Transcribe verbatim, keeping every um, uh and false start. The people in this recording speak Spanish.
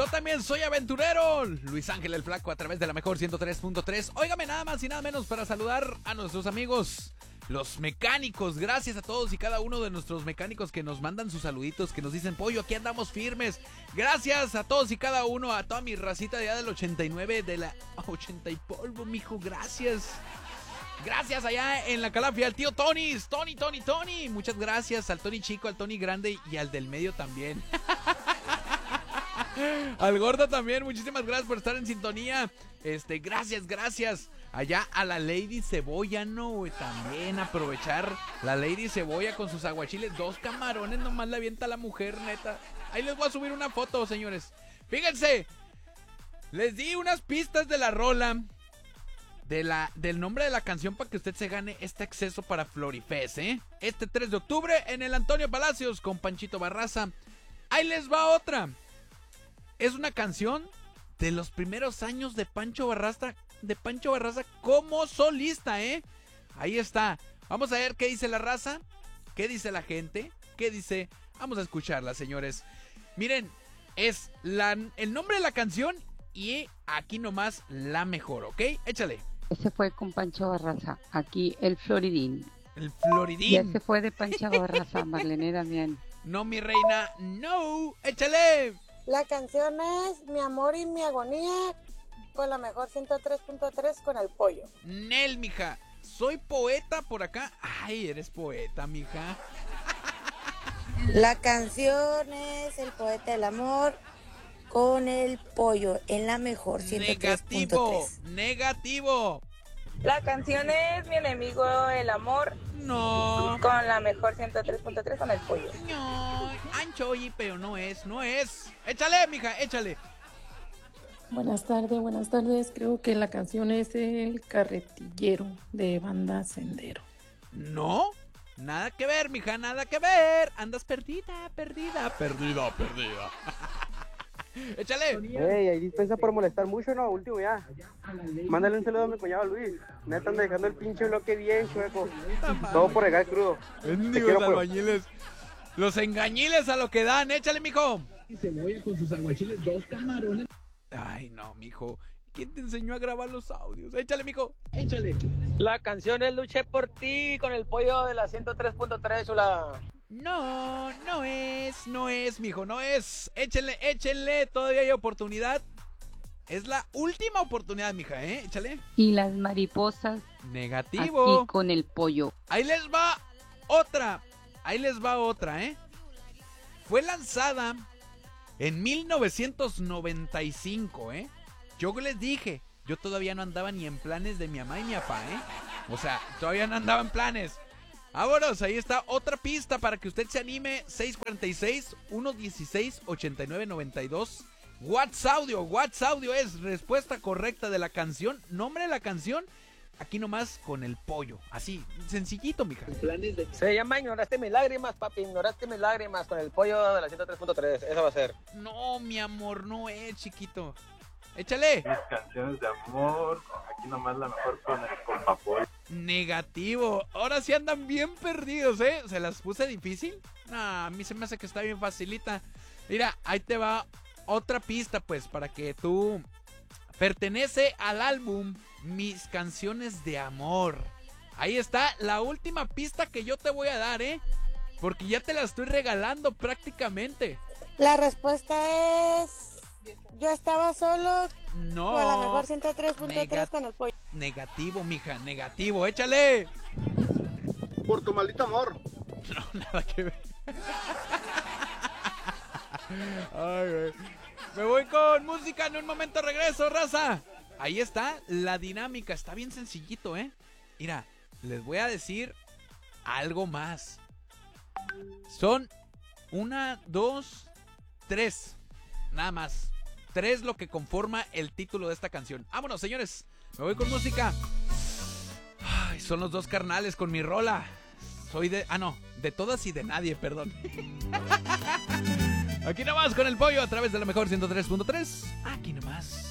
también soy aventurero. Luis Ángel el Flaco a través de la mejor ciento tres punto tres. Óigame nada más y nada menos para saludar a nuestros amigos, los mecánicos. Gracias a todos y cada uno de nuestros mecánicos que nos mandan sus saluditos, que nos dicen, pollo, aquí andamos firmes. Gracias a todos y cada uno, a toda mi racita de allá del ochenta y nueve, de la ochenta y polvo, mijo, gracias. Gracias allá en la Calafia, al tío Tony, Tony, Tony, Tony. Muchas gracias al Tony chico, al Tony grande y al del medio también. Al gordo también, muchísimas gracias por estar en sintonía. Este, gracias, gracias. Allá a la Lady Cebolla, no, güey, también aprovechar la Lady Cebolla con sus aguachiles. Dos camarones nomás le avienta la mujer, neta. Ahí les voy a subir una foto, señores. Fíjense, les di unas pistas de la rola, de la, del nombre de la canción, para que usted se gane este acceso para Florifest, ¿eh? Este tres de octubre en el Antonio Palacios con Panchito Barraza. Ahí les va otra. Es una canción de los primeros años de Pancho Barraza, de Pancho Barraza como solista, ¿eh? Ahí está. Vamos a ver qué dice la raza, qué dice la gente, qué dice. Vamos a escucharla, señores. Miren, es la, el nombre de la canción y aquí nomás la mejor, ¿ok? Échale. Ese fue con Pancho Barraza, aquí el Floridín. El Floridín. Y ese fue de Pancho Barraza, Marlene Damián. No, mi reina, no. Échale. La canción es Mi amor y mi agonía con la mejor ciento tres punto tres con el pollo. Nel, mija, soy poeta por acá. Ay, eres poeta, mija. La canción es El poeta del amor con el pollo en la mejor ciento tres punto tres. Negativo, negativo. La canción es Mi enemigo el amor. No. Con la mejor ciento tres punto tres con el pollo. No, ancho, oye, pero no es, no es. Échale, mija, échale. Buenas tardes, buenas tardes. Creo que la canción es El carretillero de Banda Sendero. No, nada que ver, mija, nada que ver. Andas perdida, perdida, perdida, perdida. Échale. Ey, ahí dispensa por molestar mucho, ¿no? Último ya. Mándale un saludo a mi cuñado Luis. Neta, anda dejando el pinche bloque bien chueco. Todo por regar crudo. Bendigos albañiles. Los engañiles a lo que dan. Échale, mijo. Y cebolla con sus aguachiles, dos camarones. Ay, no, mijo. ¿Quién te enseñó a grabar los audios? Échale, mijo. Échale. La canción es Luché por ti con el pollo de la ciento tres punto tres, chula. No, no es, no es, mijo, no es. Échenle, échenle, todavía hay oportunidad. Es la última oportunidad, mija, ¿eh? Échale. Y las mariposas. Negativo. Aquí con el pollo. Ahí les va otra. Ahí les va otra, ¿eh? Fue lanzada en mil novecientos noventa y cinco, ¿eh? Yo les dije, yo todavía no andaba ni en planes de mi mamá y mi papá, ¿eh? O sea, todavía no andaba en planes. Vámonos, ahí está otra pista para que usted se anime. Seis cuatro seis, uno uno seis, ocho nueve nueve dos. WhatsApp audio, WhatsApp audio es respuesta correcta de la canción. Nombre de la canción, aquí nomás con el pollo. Así, sencillito, mija. Se llama Ignoraste mis lágrimas, papi. Ignoraste mis lágrimas con el pollo de la ciento tres punto tres. Eso va a ser. No, mi amor, no es, chiquito. Échale. Las canciones de amor, aquí nomás la mejor con el compapol. Negativo. Ahora sí andan bien perdidos, ¿eh? ¿Se las puse difícil? Nah, a mí se me hace que está bien facilita. Mira, ahí te va otra pista, pues, para que tú... Pertenece al álbum Mis canciones de amor. Ahí está la última pista que yo te voy a dar, ¿eh? Porque ya te la estoy regalando prácticamente. La respuesta es... Yo estaba solo. No. Con la mejor ciento tres punto tres Nega- con el pollo. Negativo, mija, negativo. Échale. Por tu maldito amor. No, nada que ver. Ay, güey. Me voy con música, en un momento regreso, raza. Ahí está la dinámica, está bien sencillito, ¿eh? Mira, les voy a decir algo más. Son una, dos, tres. Nada más. Tres lo que conforma el título de esta canción. Vámonos, señores. Me voy con música. Ay, son los dos carnales con mi rola. Soy de... Ah, no. De todas y de nadie, perdón. Aquí nomás con el pollo a través de la mejor ciento tres punto tres. Aquí nomás.